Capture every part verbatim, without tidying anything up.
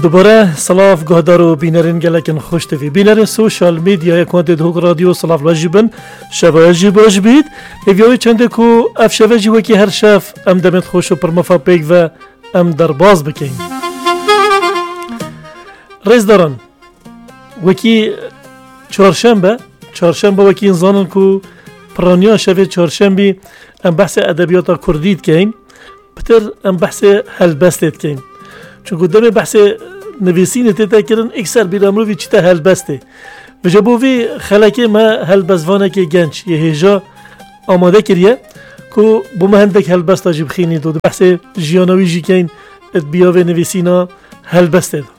دوباره سلاف گهدارو بینرین گلکن خوش تفی بینرین سوشال میدیا اکانت دوگ رادیو سلاف واجبن شواجی باش بید اویوی چنده کو اف شواجی وکی هر شف ام دمت خوش و پرمفا پیگ و ام در باز بکین رئیس دارن وکی چهارشنبه چهارشنبه وکی انزانن کو پرانیا شوه چهارشنبی ام بحث ادبیات کردید کین بتر ام بحث هلبستت کین چون قدام بحث نویسین تیتا کرن اکثر بیرامروی چیتا هلبسته و جبوی خلقه ما هلبزوانه که گنج یه هجا آماده کریه که بو مهندک هلبستا جب خینی دو بحث جیانوی جی کین ات بیاوه نویسینا هلبسته دو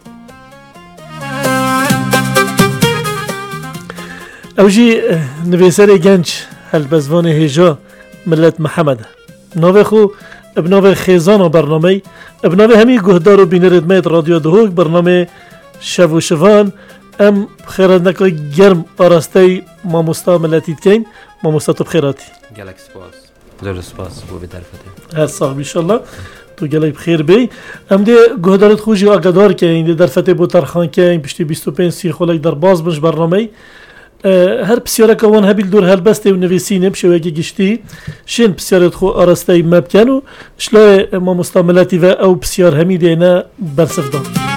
او جی نویسر گنج هلبزوان هجا ملت محمد نوه خو ابناوه خیزان و برنامه ابناوه همی گهدار و بینرد مید رادیو دهوک برنامه شو و شوان ام خیرندکای گرم آراسته ماموستا ملتید کن ماموستا تو بخیراتی گلک سپاس زور سپاس بو بی درفته هر صاحب انشالله تو گلک بخیر بی ام ده گهدارت خوشی آقادار کن ده درفته بو ترخان کن پشتی بیست و پنج سی خولک در باز بنش برنامه هر بسیاره که وان هبیل دور هلبسته و نویسینه بشه وگه گشتی شن بسیارت خو آراسته مبکن و شلای ما مستعملاتی و او بسیار همیده اینا برسف دان